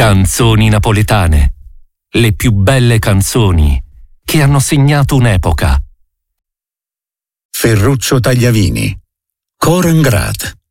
Canzoni napoletane. Le più belle canzoni che hanno segnato un'epoca. Ferruccio Tagliavini. Cor Engrat.